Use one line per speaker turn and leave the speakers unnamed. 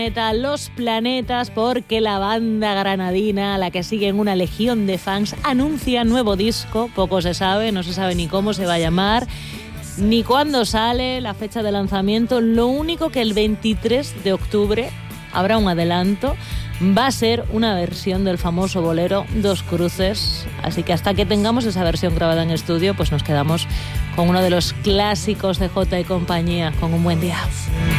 Los Planetas, porque la banda granadina, a la que siguen una legión de fans, anuncia nuevo disco. Poco se sabe, no se sabe ni cómo se va a llamar, ni cuándo sale, la fecha de lanzamiento. Lo único que el 23 de octubre habrá un adelanto. Va a ser una versión del famoso bolero Dos Cruces. Así que hasta que tengamos esa versión grabada en estudio, pues nos quedamos con uno de los clásicos de Jota y compañía, con Un buen día.